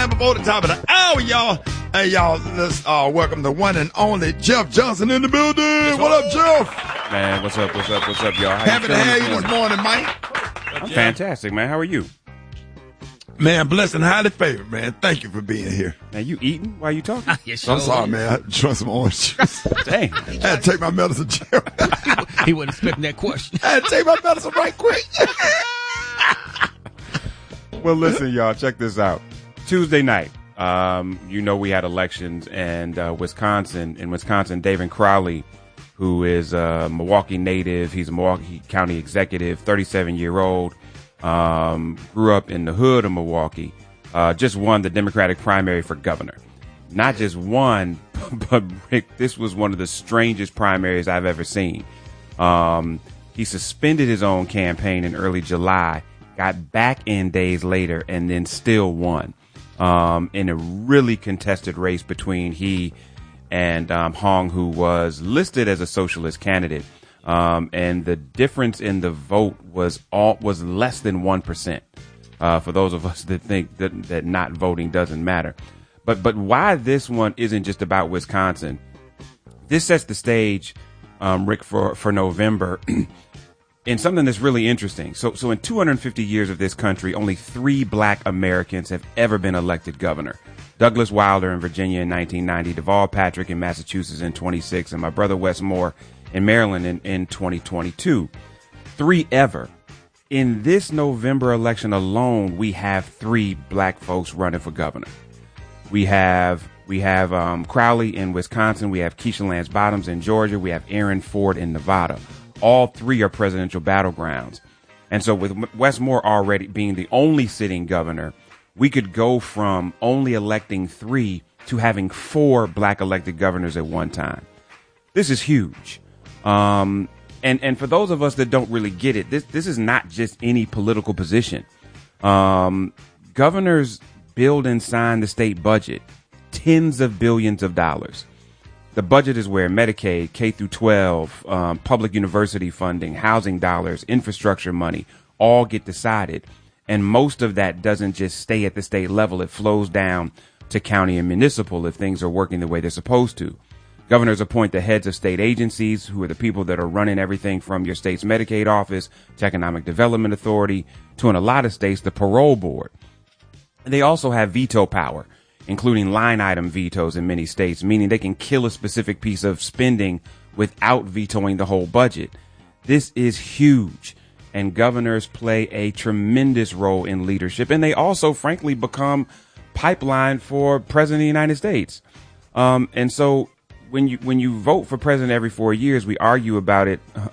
time before the top of the hour, y'all. Hey, y'all, let's welcome the one and only Jeff Johnson in the building. What up, Jeff? Man, what's up, y'all? Happy to have you this morning, Mike. Fantastic, man. How are you? Man, blessed and highly favored, man. Thank you for being here. Now, you eating while you talking? Yes, I'm sorry, man. I had to drink some orange juice. Dang. I had to take my medicine, Jeff. He wasn't expecting that question. I had to take my medicine right quick. Well, listen, y'all, check this out. Tuesday night, we had elections, and in Wisconsin, David Crowley, who is a Milwaukee native, he's a Milwaukee County executive, 37-year-old, grew up in the hood of Milwaukee, just won the Democratic primary for governor. Not just won, but Rick, this was one of the strangest primaries I've ever seen. He suspended his own campaign in early July, got back in days later, and then still won in a really contested race between he and Hong, who was listed as a socialist candidate. And the difference in the vote was less than 1%. For those of us that think that not voting doesn't matter. But why this one isn't just about Wisconsin, this sets the stage, Rick, for November. And something that's really interesting. So in 250 years of this country, only 3 black Americans have ever been elected governor. Douglas Wilder in Virginia in 1990, Deval Patrick in Massachusetts in 26, and my brother Wes Moore in Maryland in 2022. 3 ever. In this November election alone, we have 3 black folks running for governor. We have Crowley in Wisconsin. We have Keisha Lance Bottoms in Georgia. We have Aaron Ford in Nevada. All 3 are presidential battlegrounds. And so with Wes Moore already being the only sitting governor, we could go from only electing 3 to having 4 black elected governors at one time. This is huge. And for those of us that don't really get it, this is not just any political position. Governors build and sign the state budget, tens of billions of dollars. The budget is where Medicaid, K through 12, public university funding, housing dollars, infrastructure money all get decided. And most of that doesn't just stay at the state level. It flows down to county and municipal if things are working the way they're supposed to. Governors appoint the heads of state agencies, who are the people that are running everything from your state's Medicaid office to Economic Development Authority to, in a lot of states, the parole board. They also have veto power, including line item vetoes in many states, meaning they can kill a specific piece of spending without vetoing the whole budget. This is huge, and governors play a tremendous role in leadership, and they also, frankly, become pipeline for President of the United States. And so when you vote for president every 4 years, we argue about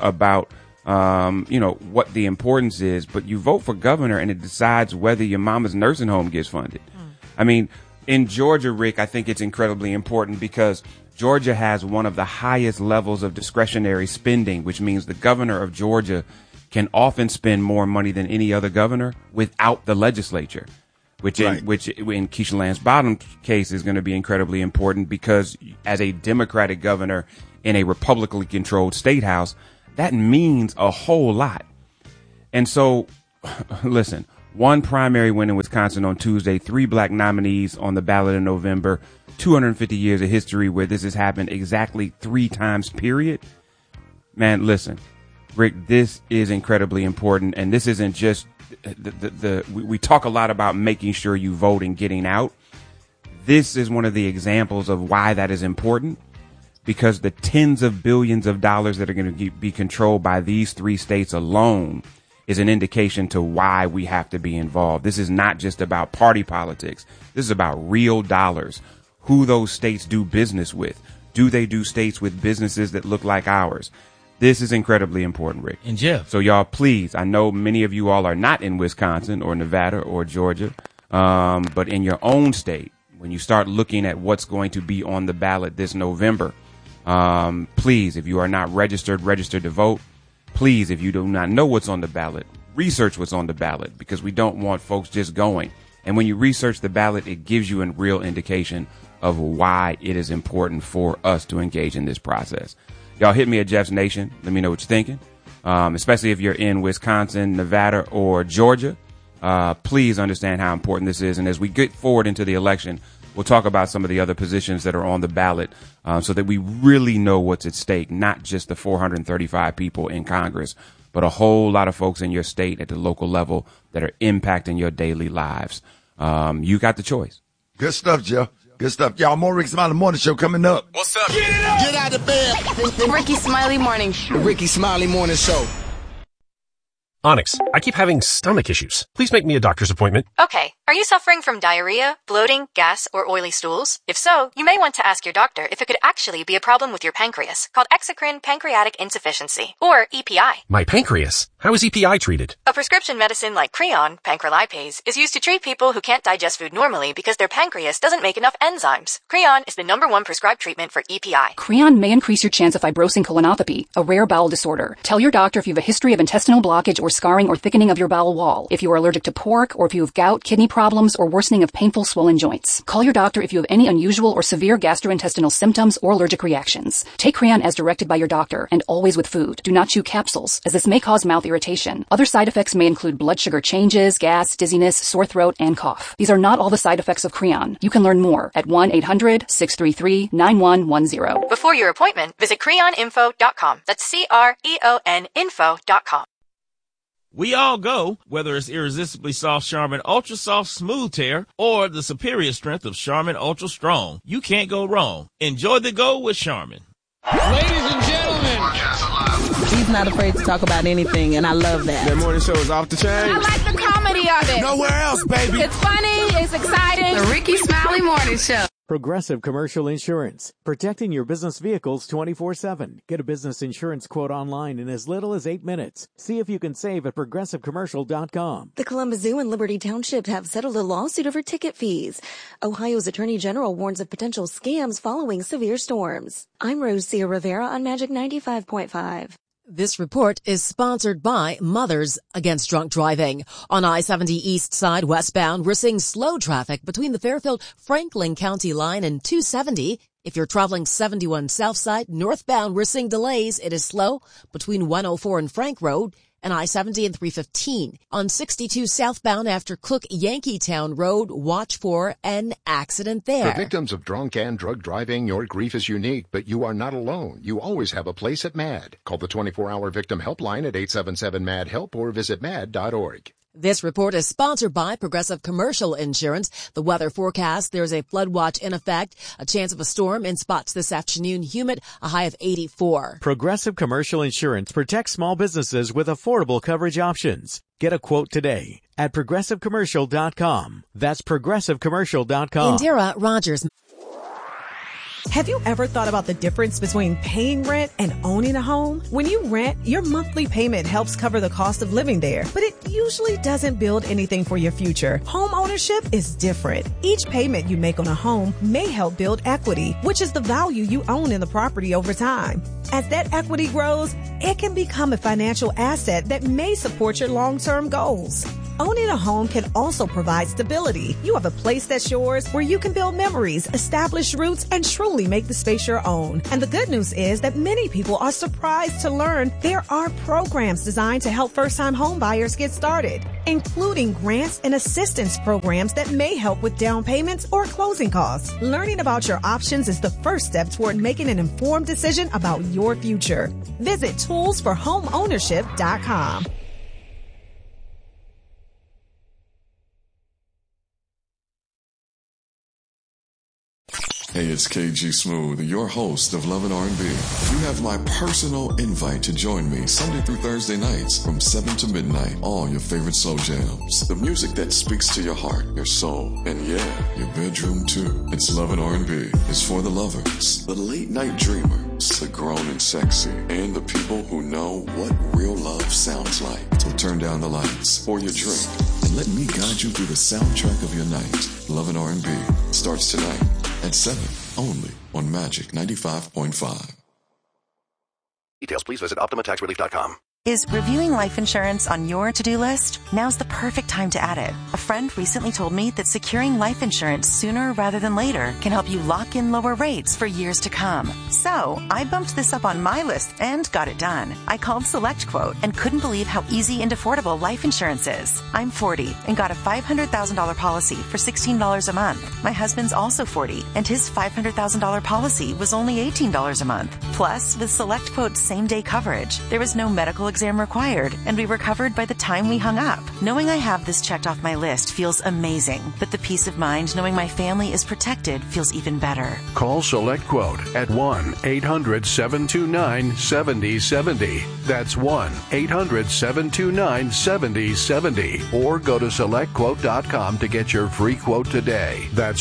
what the importance is, but you vote for governor and it decides whether your mama's nursing home gets funded. I mean, in Georgia, Rick, I think it's incredibly important because Georgia has one of the highest levels of discretionary spending, which means the governor of Georgia can often spend more money than any other governor without the legislature, which in Keisha Lance Bottom's case is going to be incredibly important because as a Democratic governor in a Republicanly controlled state house, that means a whole lot. And so, listen, 1 primary win in Wisconsin on Tuesday, 3 black nominees on the ballot in November, 250 years of history where this has happened exactly 3 times, period. Man, listen, Rick, this is incredibly important. And this isn't just we talk a lot about making sure you vote and getting out. This is one of the examples of why that is important, because the tens of billions of dollars that are going to be controlled by these 3 states alone is an indication to why we have to be involved. This is not just about party politics. This is about real dollars, who those states do business with. Do they do states with businesses that look like ours? This is incredibly important, Rick. And Jeff. So y'all, please, I know many of you all are not in Wisconsin or Nevada or Georgia, but in your own state, when you start looking at what's going to be on the ballot this November, please, if you are not registered to vote. Please, if you do not know what's on the ballot, research what's on the ballot, because we don't want folks just going. And when you research the ballot, it gives you a real indication of why it is important for us to engage in this process. Y'all hit me at Jeff's Nation. Let me know what you're thinking, especially if you're in Wisconsin, Nevada, or Georgia. Please understand how important this is. And as we get forward into the election, we'll talk about some of the other positions that are on the ballot so that we really know what's at stake, not just the 435 people in Congress, but a whole lot of folks in your state at the local level that are impacting your daily lives. You got the choice. Good stuff, Jeff. Good stuff. Y'all, more Ricky Smiley Morning Show coming up. What's up? Get out of bed. The Ricky Smiley Morning Show. Ricky Smiley Morning Show. Onyx, I keep having stomach issues. Please make me a doctor's appointment. Okay. Are you suffering from diarrhea, bloating, gas, or oily stools? If so, you may want to ask your doctor if it could actually be a problem with your pancreas, called exocrine pancreatic insufficiency, or EPI. My pancreas? How is EPI treated? A prescription medicine like Creon, pancrelipase, is used to treat people who can't digest food normally because their pancreas doesn't make enough enzymes. Creon is the #1 prescribed treatment for EPI. Creon may increase your chance of fibrosing colonopathy, a rare bowel disorder. Tell your doctor if you have a history of intestinal blockage or scarring or thickening of your bowel wall, if you are allergic to pork, or if you have gout, kidney problems, or worsening of painful swollen joints. Call your doctor if you have any unusual or severe gastrointestinal symptoms or allergic reactions. Take Creon as directed by your doctor, and always with food. Do not chew capsules, as this may cause mouth irritation. Other side effects may include blood sugar changes, gas, dizziness, sore throat, and cough. These are not all the side effects of Creon. You can learn more at 1-800-633-9110. Before your appointment, visit creoninfo.com. That's CREON info.com. We all go, whether it's Irresistibly Soft Charmin Ultra Soft Smooth Tear or the superior strength of Charmin Ultra Strong. You can't go wrong. Enjoy the go with Charmin. Ladies and gentlemen, he's not afraid to talk about anything, and I love that. That morning show is off the chain. I like the comedy of it. Nowhere else, baby. It's funny, it's exciting. The Ricky Smiley Morning Show. Progressive Commercial Insurance, protecting your business vehicles 24/7. Get a business insurance quote online in as little as 8 minutes. See if you can save at progressivecommercial.com. The Columbus Zoo and Liberty Township have settled a lawsuit over ticket fees. Ohio's Attorney General warns of potential scams following severe storms. I'm Rosia Rivera on Magic 95.5. This report is sponsored by Mothers Against Drunk Driving. On I-70 East Side westbound, we're seeing slow traffic between the Fairfield-Franklin County line and 270. If you're traveling 71 South Side northbound, we're seeing delays. It is slow between 104 and Frank Road and I-70 and 315. On 62 southbound after Cook Yankeetown Road, watch for an accident there. For victims of drunk and drug driving, your grief is unique, but you are not alone. You always have a place at MAD. Call the 24-hour victim helpline at 877-MAD-HELP or visit mad.org. This report is sponsored by Progressive Commercial Insurance. The weather forecast, there's a flood watch in effect, a chance of a storm in spots this afternoon, humid, a high of 84. Progressive Commercial Insurance protects small businesses with affordable coverage options. Get a quote today at progressivecommercial.com. That's progressivecommercial.com. Indira Rogers. Have you ever thought about the difference between paying rent and owning a home? When you rent, your monthly payment helps cover the cost of living there, but it usually doesn't build anything for your future. Home ownership is different. Each payment you make on a home may help build equity, which is the value you own in the property over time. As that equity grows, it can become a financial asset that may support your long-term goals. Owning a home can also provide stability. You have a place that's yours where you can build memories, establish roots, and truly make the space your own. And the good news is that many people are surprised to learn there are programs designed to help first-time home buyers get started, including grants and assistance programs that may help with down payments or closing costs. Learning about your options is the first step toward making an informed decision about your future. Visit toolsforhomeownership.com. Hey, it's KG Smooth, your host of Love and R&B. You have my personal invite to join me Sunday through Thursday nights from 7 to midnight. All your favorite slow jams. The music that speaks to your heart, your soul, and yeah, your bedroom too. It's Love and R&B. It's for the lovers, the late night dreamers, the grown and sexy, and the people who know what real love sounds like. So turn down the lights, pour your drink, and let me guide you through the soundtrack of your night. Love and R&B starts tonight at 7, only on Magic 95.5. Details, please visit OptimaTaxRelief.com. Is reviewing life insurance on your to-do list? Now's the perfect time to add it. A friend recently told me that securing life insurance sooner rather than later can help you lock in lower rates for years to come. So, I bumped this up on my list and got it done. I called SelectQuote and couldn't believe how easy and affordable life insurance is. I'm 40 and got a $500,000 policy for $16 a month. My husband's also 40 and his $500,000 policy was only $18 a month. Plus, with SelectQuote's same-day coverage, there was no medical exam required, and we were covered by the time we hung up. Knowing I have this checked off my list feels amazing, but the peace of mind knowing my family is protected feels even better. Call SelectQuote at 1-800-729-7070. That's 1-800-729-7070. Or go to SelectQuote.com to get your free quote today. That's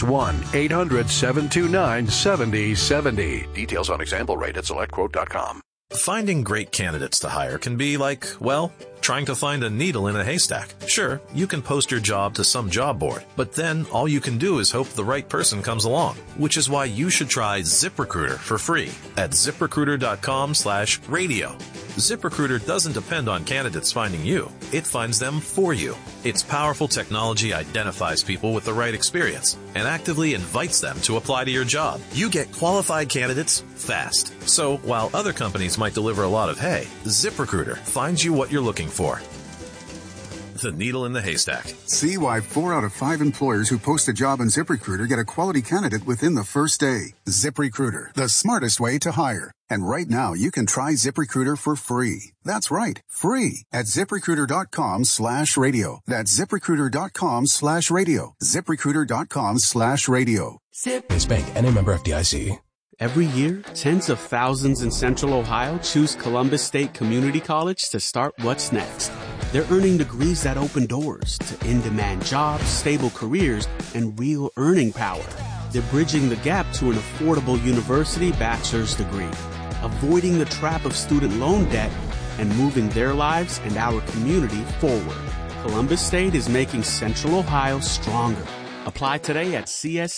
1-800-729-7070. Details on example rate at SelectQuote.com. Finding great candidates to hire can be like, well, trying to find a needle in a haystack. Sure, you can post your job to some job board, but then all you can do is hope the right person comes along, which is why you should try ZipRecruiter for free at ZipRecruiter.com/radio. ZipRecruiter doesn't depend on candidates finding you. It finds them for you. Its powerful technology identifies people with the right experience and actively invites them to apply to your job. You get qualified candidates fast. So while other companies might deliver a lot of hay, ZipRecruiter finds you what you're looking for. The needle in the haystack. See why 4 out of 5 employers who post a job on ZipRecruiter get a quality candidate within the first day. ZipRecruiter, the smartest way to hire. And right now, you can try ZipRecruiter for free. That's right, free at ZipRecruiter.com/radio. That's ZipRecruiter.com/radio. ZipRecruiter.com/radio. This bank and a member FDIC. Every year, tens of thousands in Central Ohio choose Columbus State Community College to start what's next. They're earning degrees that open doors to in-demand jobs, stable careers, and real earning power. They're bridging the gap to an affordable university bachelor's degree, avoiding the trap of student loan debt, and moving their lives and our community forward. Columbus State is making Central Ohio stronger. Apply today at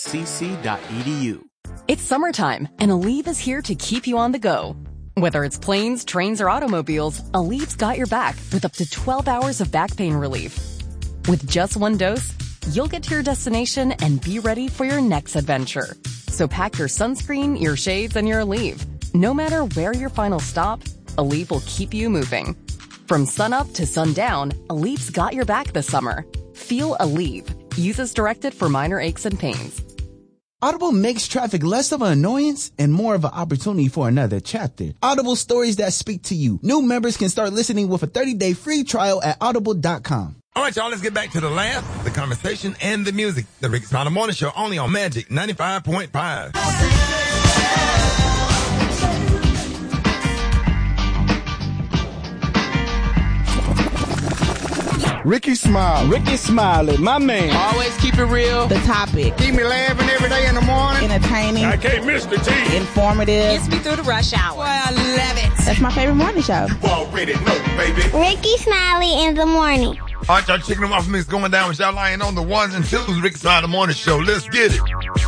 cscc.edu. It's summertime, and Aleve is here to keep you on the go. Whether it's planes, trains, or automobiles, Aleve's got your back with up to 12 hours of back pain relief. With just one dose, you'll get to your destination and be ready for your next adventure. So pack your sunscreen, your shades, and your Aleve. No matter where your final stop, Aleve will keep you moving. From sunup to sundown, Aleve's got your back this summer. Feel Aleve. Use as directed for minor aches and pains. Audible makes traffic less of an annoyance and more of an opportunity for another chapter. Audible stories that speak to you. New members can start listening with a 30-day free trial at audible.com. All right, y'all, let's get back to the laugh, the conversation, and the music. The Ricky Smiley Morning Show, only on Magic 95.5. Ricky Smiley, my man. Always keep it real. The topic. Keep me laughing every day in the morning. Entertaining. I can't miss the T. Informative. Gets me through the rush hour. Boy, I love it. That's my favorite morning show. You already know, baby. Ricky Smiley in the morning. All right, y'all, chicken and waffle mix going down with y'all lying on the ones and twos. Ricky Smiley Morning Show. Let's get it.